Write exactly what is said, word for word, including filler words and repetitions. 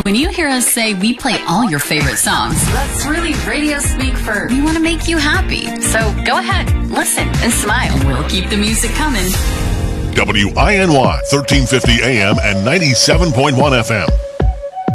When you hear us say we play all your favorite songs, that's really radio speak for we want to make you happy. So go ahead, listen, and smile. We'll keep the music coming. W I N Y, thirteen fifty A M and ninety-seven point one F M.